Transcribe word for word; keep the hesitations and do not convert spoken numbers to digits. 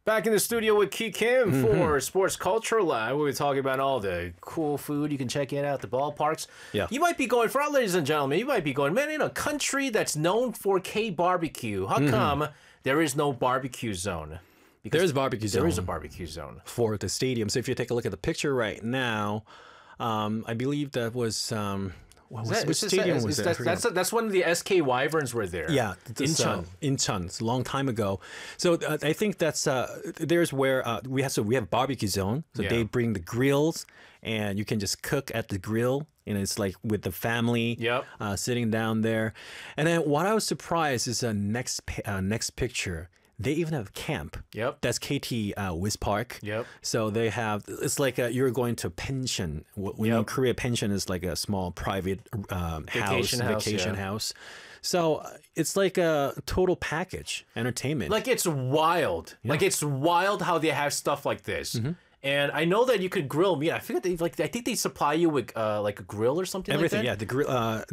Back in the studio with Ki Kim mm-hmm. for Sports Culture Lab. We were talking about all the cool food you can check it out at the ballparks. Yeah. You might be going, for our ladies and gentlemen, you might be going, man, in a country that's known for K-barbecue, how mm-hmm. come there is no barbecue zone? Because there is a barbecue zone. There is a barbecue zone. For the stadium. So if you take a look at the picture right now, um, I believe that was... Um, What was, that, which stadium that, was that? that? That's, that's when the S K Wyverns were there. Yeah. Incheon. Uh, Incheon. It's a long time ago. So uh, I think that's, uh, there's where uh, we have, so we have barbecue zone. So yeah. they bring the grills and you can just cook at the grill. And it's like with the family yep. uh, sitting down there. And then what I was surprised is uh, next, uh, next picture. They even have camp. Yep. That's K T uh, Wiz Park. Yep. So they have, it's like a, you're going to pension. When yep. in Korea, pension is like a small private um, vacation house, house, vacation yeah. house. So it's like a total package, entertainment. Like it's wild. Yeah. Like it's wild how they have stuff like this. Mm-hmm. And I know that you could grill meat. I forget they like. I think they supply you with uh, like a grill or something. Everything, like that. yeah. The grill. Uh,